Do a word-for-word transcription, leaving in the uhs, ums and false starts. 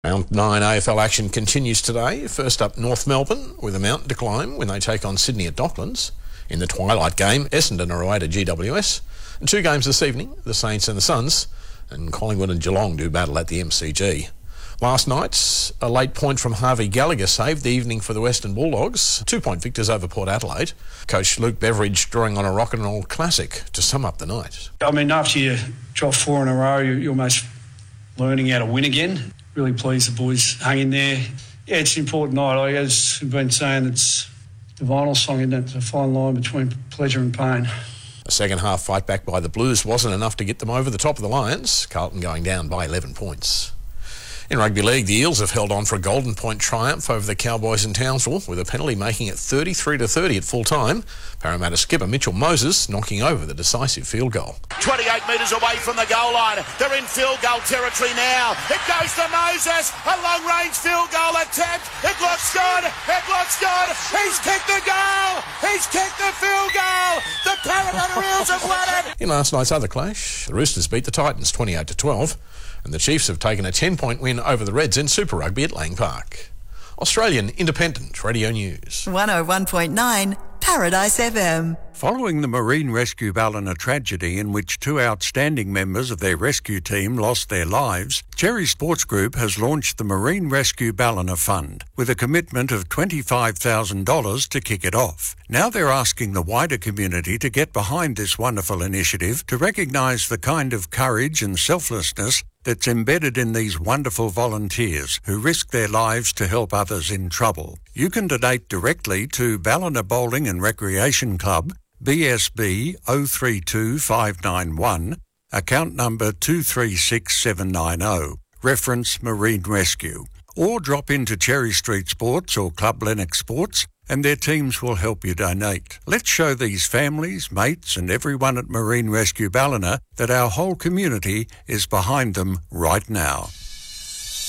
Round nine A F L action continues today. First up, North Melbourne with a mountain to climb when they take on Sydney at Docklands. In the twilight game, Essendon are away to G W S. And two games this evening, the Saints and the Suns, and Collingwood and Geelong do battle at the M C G. Last night, a late point from Harvey Gallagher saved the evening for the Western Bulldogs. Two-point victors over Port Adelaide. Coach Luke Beveridge drawing on a rock and roll classic to sum up the night. I mean, after you drop four in a row, you're almost learning how to win again. Really pleased the boys hung in there. Yeah, it's an important night. I as we've been saying, it's the vinyl song, isn't it? It's a fine line between pleasure and pain. A second half fight back by the Blues wasn't enough to get them over the top of the Lions. Carlton going down by eleven points. In rugby league, the Eels have held on for a golden point triumph over the Cowboys in Townsville, with a penalty making it thirty-three to thirty at full time. Parramatta skipper Mitchell Moses knocking over the decisive field goal. twenty-eight metres away from the goal line. They're in field goal territory now. It goes to Moses. A long-range field goal attempt. It looks good. It looks good. He's kicked the goal. He's kicked the field goal. The Parramatta Eels have won it. In last night's other clash, the Roosters beat the Titans twenty-eight to twelve. And the Chiefs have taken a ten-point win over the Reds in Super Rugby at Lang Park. Australian Independent Radio News. one oh one point nine Paradise F M. Following the Marine Rescue Ballina tragedy in which two outstanding members of their rescue team lost their lives, Cherry Sports Group has launched the Marine Rescue Ballina Fund with a commitment of twenty-five thousand dollars to kick it off. Now they're asking the wider community to get behind this wonderful initiative to recognise the kind of courage and selflessness that's embedded in these wonderful volunteers who risk their lives to help others in trouble. You can donate directly to Ballina Bowling and Recreation Club, B S B zero three two five nine one, account number two three six seven nine zero, reference Marine Rescue. Or drop into Cherry Street Sports or Club Lennox Sports and their teams will help you donate. Let's show these families, mates and everyone at Marine Rescue Ballina that our whole community is behind them right now.